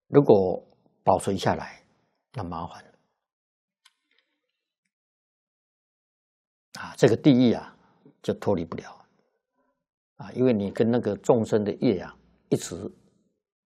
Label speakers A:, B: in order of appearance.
A: 如果保存下来，那麻烦了啊！这个地狱啊，就脱离不了啊！因为你跟那个众生的业啊，一直